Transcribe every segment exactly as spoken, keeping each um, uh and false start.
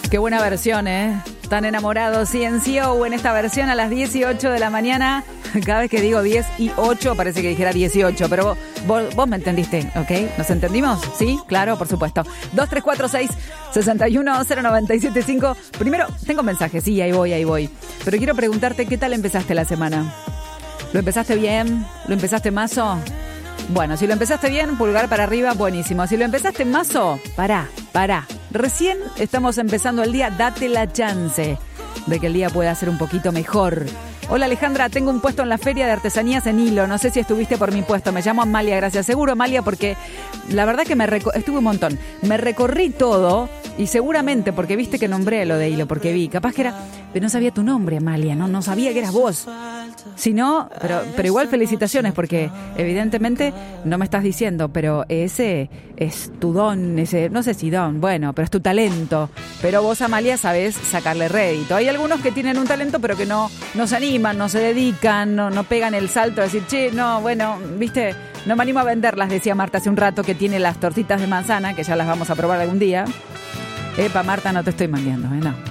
Qué buena versión, ¿eh? Tan enamorados, C N C O en esta versión a las dieciocho de la mañana. Cada vez que digo diez y ocho parece que dijera dieciocho, pero vos, vos, vos me entendiste, ¿ok? ¿Nos entendimos? Sí, claro, por supuesto. dos tres cuatro seis, seis uno cero nueve siete cinco. Primero, tengo mensajes, sí, ahí voy, ahí voy. Pero quiero preguntarte, ¿qué tal empezaste la semana? ¿Lo empezaste bien? ¿Lo empezaste mazo? Bueno, si lo empezaste bien, pulgar para arriba, buenísimo. Si lo empezaste mazo, pará, pará. Recién estamos empezando el día, date la chance de que el día pueda ser un poquito mejor. Hola Alejandra, tengo un puesto en la Feria de Artesanías en Hilo. No sé si estuviste por mi puesto. Me llamo Amalia, gracias. Seguro, Amalia, porque la verdad que me reco- estuve un montón. Me recorrí todo y seguramente, porque viste que nombré lo de Hilo, porque vi, capaz que era... Pero no sabía tu nombre, Amalia, no, no sabía que eras vos. Si no, pero, pero igual felicitaciones, porque evidentemente no me estás diciendo, pero ese es tu don, ese, no sé si don, bueno, pero es tu talento. Pero vos, Amalia, sabés sacarle rédito. Hay algunos que tienen un talento, pero que no, no se animan, no se dedican, no, no pegan el salto a decir, che, no, bueno, viste, no me animo a venderlas, decía Marta hace un rato, que tiene las tortitas de manzana, que ya las vamos a probar algún día. Epa, Marta, no te estoy mangueando, ¿eh? No.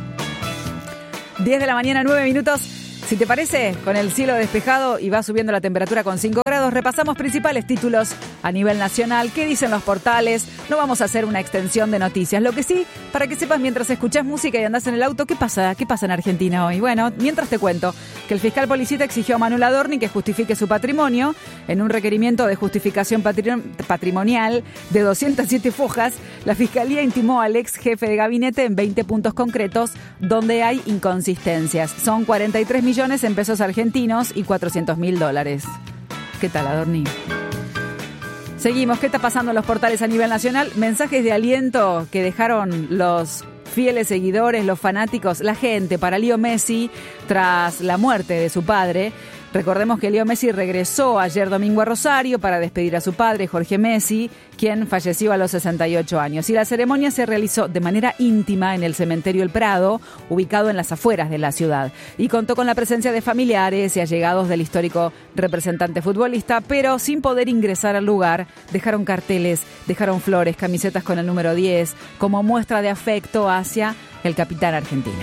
diez de la mañana, nueve minutos. Si te parece, con el cielo despejado y va subiendo la temperatura con cinco grados, repasamos principales títulos a nivel nacional. ¿Qué dicen los portales? No vamos a hacer una extensión de noticias. Lo que sí, para que sepas mientras escuchás música y andás en el auto, ¿qué pasa? ¿Qué pasa en Argentina hoy? Bueno, mientras te cuento que el fiscal Policita exigió a Manuel Adorni que justifique su patrimonio en un requerimiento de justificación patri- patrimonial de doscientas siete fojas. La Fiscalía intimó al ex jefe de gabinete en veinte puntos concretos donde hay inconsistencias. Son cuarenta y tres millones en pesos argentinos y cuatrocientos mil dólares. ¿Qué tal, Adorni? Seguimos. ¿Qué está pasando en los portales a nivel nacional? Mensajes de aliento que dejaron los fieles seguidores, los fanáticos, la gente para Leo Messi tras la muerte de su padre. Recordemos que Leo Messi regresó ayer domingo a Rosario para despedir a su padre, Jorge Messi, quien falleció a los sesenta y ocho años. Y la ceremonia se realizó de manera íntima en el cementerio El Prado, ubicado en las afueras de la ciudad. Y contó con la presencia de familiares y allegados del histórico representante futbolista, pero sin poder ingresar al lugar, dejaron carteles, dejaron flores, camisetas con el número diez, como muestra de afecto hacia el capitán argentino.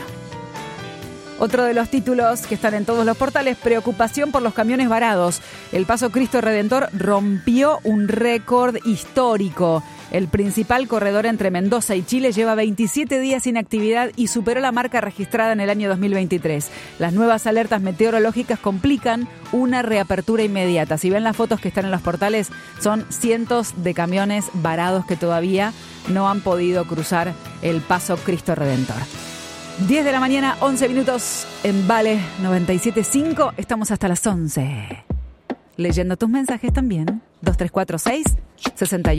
Otro de los títulos que están en todos los portales, preocupación por los camiones varados. El Paso Cristo Redentor rompió un récord histórico. El principal corredor entre Mendoza y Chile lleva veintisiete días sin actividad y superó la marca registrada en el año dos mil veintitrés. Las nuevas alertas meteorológicas complican una reapertura inmediata. Si ven las fotos que están en los portales, son cientos de camiones varados que todavía no han podido cruzar el Paso Cristo Redentor. diez de la mañana, once minutos en Vale noventa y siete punto cinco. Estamos hasta las once. Leyendo tus mensajes también. dos tres cuatro seis, sesenta y uno